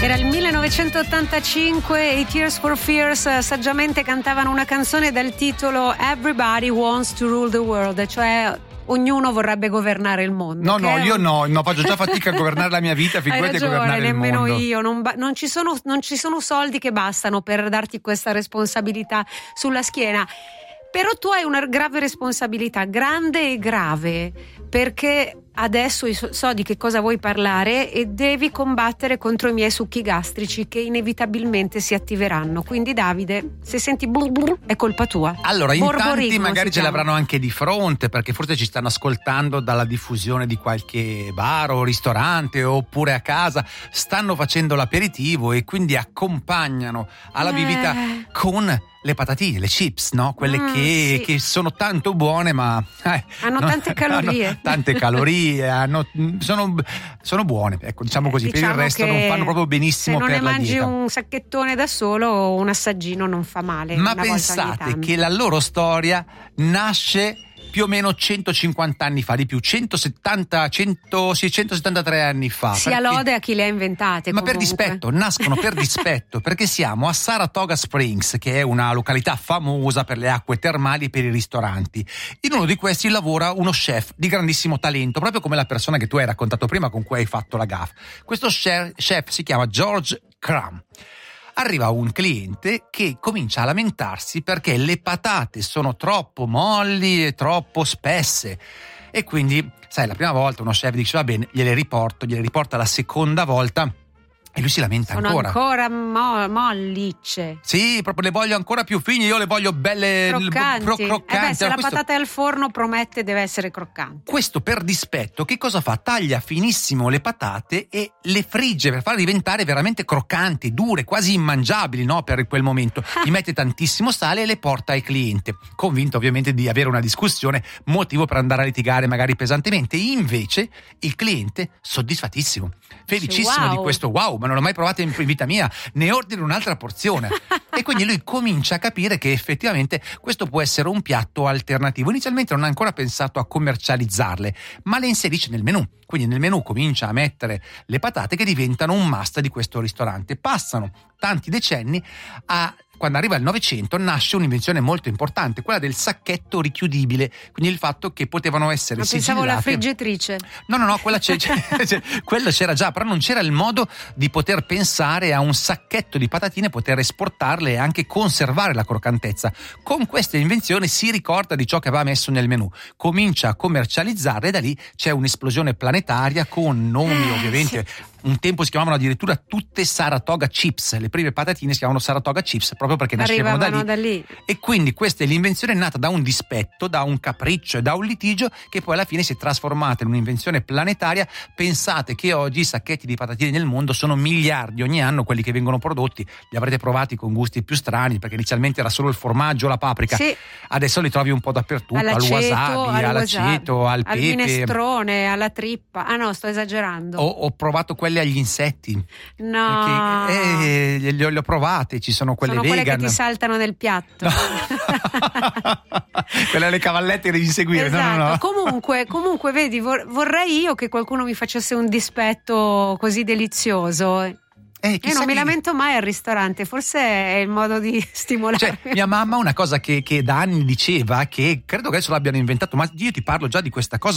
Era il 1985 e i Tears for Fears saggiamente cantavano una canzone dal titolo Everybody Wants to Rule the World, cioè ognuno vorrebbe governare il mondo. Io no, faccio già fatica a governare la mia vita, figurati a governare il mondo. Nemmeno io, non ci sono soldi che bastano per darti questa responsabilità sulla schiena. Però tu hai una grave responsabilità, grande e grave, perché adesso so di che cosa vuoi parlare e devi combattere contro i miei succhi gastrici che inevitabilmente si attiveranno. Quindi Davide, se senti blu blu è colpa tua. Allora, in tanti magari ce l'avranno anche di fronte, perché forse ci stanno ascoltando dalla diffusione di qualche bar o ristorante, oppure a casa stanno facendo l'aperitivo e quindi accompagnano alla bibita con le patatine, le chips, no? Quelle che sono tanto buone, ma hanno tante calorie. Hanno tante calorie, sono buone, ecco, diciamo così. Diciamo per il resto non fanno proprio benissimo per la dieta. Se non ne mangi un sacchettone da solo, un assaggino non fa male. Ma pensate che la loro storia nasce più o meno 150 anni fa, di più, 173 anni fa. Sia lode a chi le ha inventate. Ma comunque. Per dispetto, nascono per dispetto, perché siamo a Saratoga Springs, che è una località famosa per le acque termali e per i ristoranti. In uno di questi lavora uno chef di grandissimo talento, proprio come la persona che tu hai raccontato prima con cui hai fatto la gaffe. Questo chef si chiama George Crumb. Arriva un cliente che comincia a lamentarsi perché le patate sono troppo molli e troppo spesse. E quindi, sai, la prima volta uno chef dice va bene, gliele riporta la seconda volta e lui si lamenta ancora. Sono ancora mollicce. Sì, proprio le voglio ancora più fine, io le voglio belle croccanti. Se la patata è al forno promette deve essere croccante. Questo per dispetto che cosa fa? Taglia finissimo le patate e le frigge per farle diventare veramente croccanti, dure, quasi immangiabili, no? Per quel momento. Gli mette tantissimo sale e le porta al cliente, convinto ovviamente di avere una discussione, motivo per andare a litigare magari pesantemente. Invece il cliente soddisfatissimo, felicissimo di questo ma non l'ho mai provato in vita mia, ne ordino un'altra porzione. E quindi lui comincia a capire che effettivamente questo può essere un piatto alternativo. Inizialmente non ha ancora pensato a commercializzarle, ma le inserisce nel menù. Quindi nel menù comincia a mettere le patate che diventano un must di questo ristorante. Passano tanti decenni quando arriva il Novecento nasce un'invenzione molto importante, quella del sacchetto richiudibile, quindi il fatto che potevano essere sigillate. Pensavo la friggitrice. No, quella quella c'era già, però non c'era il modo di poter pensare a un sacchetto di patatine, poter esportarle e anche conservare la croccantezza. Con questa invenzione si ricorda di ciò che aveva messo nel menù, comincia a commercializzarle e da lì c'è un'esplosione planetaria con nomi ovviamente. Sì. Un tempo si chiamavano addirittura tutte Saratoga Chips, le prime patatine si chiamavano Saratoga Chips proprio perché nascevano da lì. E quindi questa è l'invenzione nata da un dispetto, da un capriccio e da un litigio che poi alla fine si è trasformata in un'invenzione planetaria. Pensate che oggi i sacchetti di patatine nel mondo sono miliardi ogni anno, quelli che vengono prodotti, li avrete provati con gusti più strani perché inizialmente era solo il formaggio, la paprika, sì. Adesso li trovi un po' dappertutto, al wasabi, all'aceto, al pepe, al minestrone, alla trippa. Ah no, sto esagerando. Ho provato quelle agli insetti. No. Le ho provate, ci sono quelle vegan. Quelle che ti saltano nel piatto. Quelle alle cavallette che devi seguire. Esatto. No. Comunque vedi, vorrei io che qualcuno mi facesse un dispetto così delizioso. Io non mi lamento mai al ristorante, forse è il modo di stimolarmi. Cioè, mia mamma una cosa che da anni diceva, che credo che adesso l'abbiano inventato, ma io ti parlo già di questa cosa